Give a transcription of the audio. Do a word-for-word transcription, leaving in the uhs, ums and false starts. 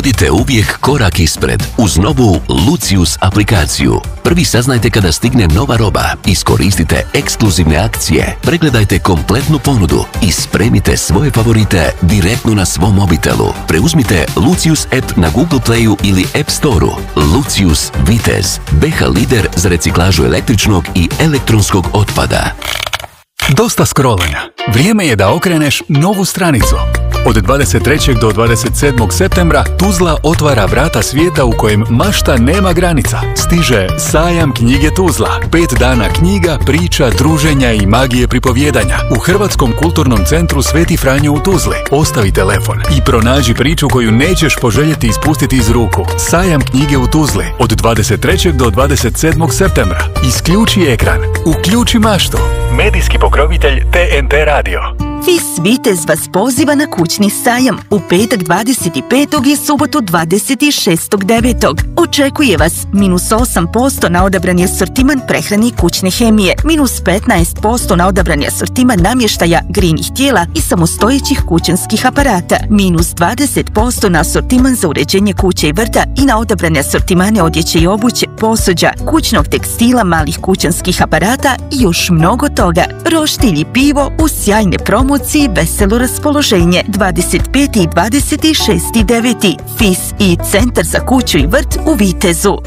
Budite uvijek korak ispred uz novu Lucius aplikaciju. Prvi saznajte kada stigne nova roba, iskoristite ekskluzivne akcije, pregledajte kompletnu ponudu i spremite svoje favorite direktno na svom mobitelu. Preuzmite Lucius app na Google Playu ili App Storeu. Lucius Vitez, B H lider za reciklažu električnog i elektronskog otpada. Dosta scrollanja. Vrijeme je da okreneš novu stranicu. Od dvadeset trećeg do dvadeset sedmog septembra Tuzla otvara vrata svijeta u kojem mašta nema granica. Stiže sajam knjige Tuzla. Pet dana knjiga, priča, druženja i magije pripovjedanja. U Hrvatskom kulturnom centru Sveti Franjo u Tuzli. Ostavi telefon i pronađi priču koju nećeš poželjeti ispustiti iz ruku. Sajam knjige u Tuzli. Od dvadeset trećeg do dvadeset sedmog septembra. Isključi ekran. Uključi maštu. Medijski pokrovitelj T N T Radio. Fis Vitez vas poziva na kućni sajam u petak dvadeset petog i subotu dvadeset šestog devetog Očekuje vas minus osam posto na odabrani asortiman prehrane i kućne hemije, minus petnaest posto na odabrani asortiman namještaja, grijnih tijela i samostojećih kućanskih aparata, minus dvadeset posto na asortiman za uređenje kuće i vrta i na odabrane asortimane odjeće i obuće, posuđa, kućnog tekstila, malih kućanskih aparata i još mnogo toga. Roštilj i pivo u sjajne promocije i veselo raspoloženje dvadeset peti i dvadeset šesti devetog Fis i Centar za kuću i vrt u Vitezu.